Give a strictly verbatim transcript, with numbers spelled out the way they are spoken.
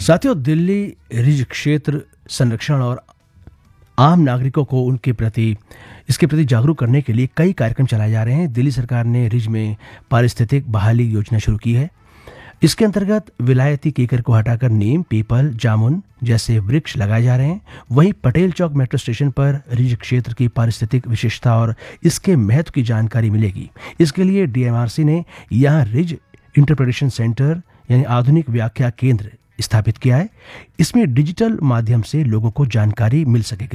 साथियों, दिल्ली रिज क्षेत्र संरक्षण और आम नागरिकों को उनके प्रति इसके प्रति जागरूक करने के लिए कई कार्यक्रम चलाए जा रहे हैं। दिल्ली सरकार ने रिज में पारिस्थितिक बहाली योजना शुरू की है। इसके अंतर्गत विलायती केकर को हटाकर नीम, पीपल, जामुन जैसे वृक्ष लगाए जा रहे हैं। वहीं पटेल चौक मेट्रो स्टेशन पर रिज क्षेत्र की पारिस्थितिक विशेषता और इसके महत्व की जानकारी मिलेगी। इसके लिए डीएमआरसी ने यहाँ रिज इंटरप्रिटेशन सेंटर यानी आधुनिक व्याख्या केंद्र स्थापित किया है। इसमें डिजिटल माध्यम से लोगों को जानकारी मिल सकेगी।